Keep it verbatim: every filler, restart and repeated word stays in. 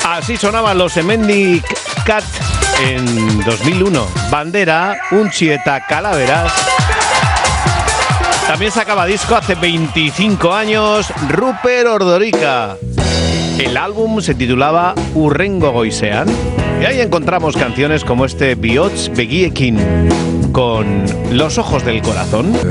Así sonaban los Hemendik Cat en dos mil uno. Bandera, Untxi eta Calaveras. También sacaba disco hace veinticinco años Ruper Ordorika. El álbum se titulaba Hurrengo Goizean. Y ahí encontramos canciones como este Bihotz Begiekin, con Los Ojos del Corazón.